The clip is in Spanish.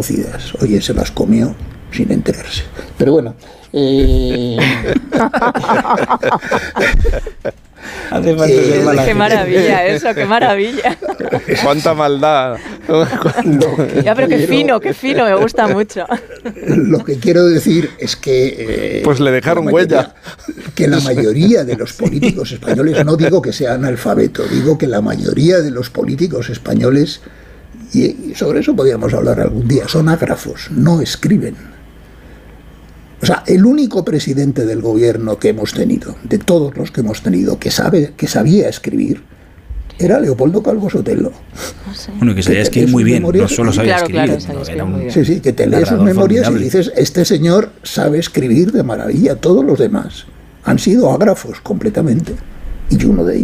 conocidas. Oye, se las comió sin enterarse. Pero bueno. Qué maravilla eso, qué maravilla. Cuánta maldad. Ya, pero qué fino, me gusta mucho. Lo que quiero decir es que... pues le dejaron huella. Que la mayoría de los políticos españoles, no digo que sea analfabeto, digo que la mayoría de los políticos españoles, y sobre eso podríamos hablar algún día, son ágrafos, no escriben. O sea, el único presidente del gobierno que hemos tenido, de todos los que hemos tenido, que sabía escribir, era Leopoldo Calvo Sotelo. Bueno, que sabía escribir muy bien, no solo sabía escribir. Sí, que te lees sus memorias y dices, este señor sabe escribir de maravilla. Todos los demás han sido ágrafos completamente, y yo uno de ellos.